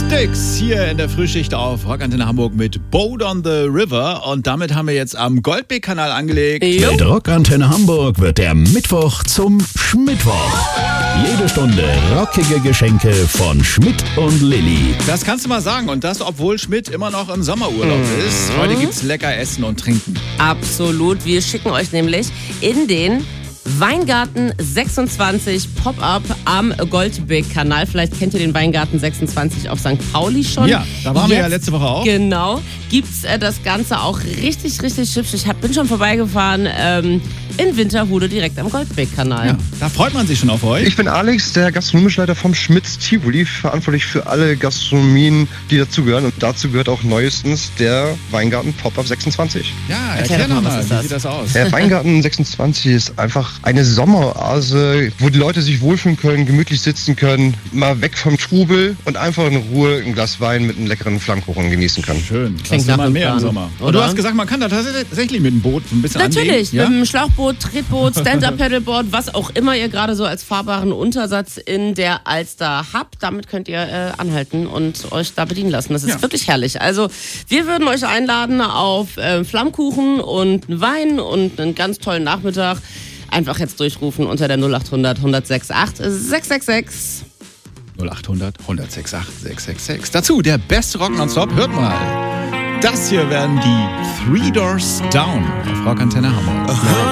Styx hier in der Frühschicht auf Rockantenne Hamburg mit Boat on the River. Und damit haben wir jetzt am Goldbeck-Kanal angelegt. Mit Rockantenne Hamburg wird der Mittwoch zum Schmittwoch. Jede Stunde rockige Geschenke von Schmidt und Lilly. Das kannst du mal sagen. Und das, obwohl Schmidt immer noch im Sommerurlaub ist. Heute gibt's lecker Essen und Trinken. Absolut. Wir schicken euch nämlich in den Weingarten 26 Pop-Up am Goldbeck-Kanal. Vielleicht kennt ihr den Weingarten 26 auf St. Pauli schon. Ja, da waren wir ja letzte Woche auch. Genau. Gibt's das Ganze auch richtig, richtig hübsch. Ich bin schon vorbeigefahren in Winterhude direkt am Goldbeck-Kanal. Ja, da freut man sich schon auf euch. Ich bin Alex, der Gastronomischleiter vom Schmitz Tivoli, verantwortlich für alle Gastronomien, die dazugehören. Und dazu gehört auch neuestens der Weingarten Pop-Up 26. Ja, erklär doch mal, was wie ist sieht das aus? Der Weingarten 26 ist einfach eine Sommeroase, wo die Leute sich wohlfühlen können, gemütlich sitzen können, mal weg vom Trubel und einfach in Ruhe ein Glas Wein mit einem leckeren Flammkuchen genießen können. Schön. Klingt Das nach mal einem mehr im Plan, Sommer. Und oder? du hast gesagt, man kann da tatsächlich mit dem Boot ein bisschen Natürlich, anlegen. Ja? mit dem Schlauchboot, Tretboot, Stand-Up-Paddleboard, was auch immer ihr gerade so als fahrbaren Untersatz in der Alster habt. Damit könnt ihr anhalten und euch da bedienen lassen. Das ist wirklich herrlich. Also wir würden euch einladen auf Flammkuchen und einen Wein und einen ganz tollen Nachmittag. Einfach jetzt durchrufen unter der 0800 1068 666. 0800 168 666. Dazu der beste Rock nonstop. Hört mal. Das hier werden die Three Doors Down auf Rockantenne Hamburg.